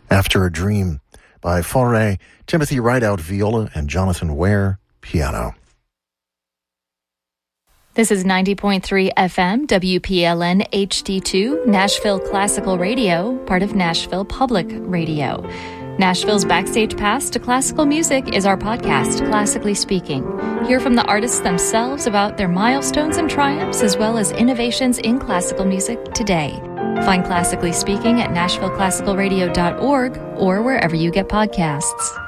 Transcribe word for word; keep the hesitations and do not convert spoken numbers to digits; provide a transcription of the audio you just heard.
After a Dream by Fauré, Timothy Rideout viola, and Jonathan Ware piano. This is ninety point three F M, W P L N H D two, Nashville Classical Radio, part of Nashville Public Radio. Nashville's Backstage Pass to Classical Music is our podcast, Classically Speaking. Hear from the artists themselves about their milestones and triumphs, as well as innovations in classical music today. Find Classically Speaking at nashville classical radio dot org or wherever you get podcasts.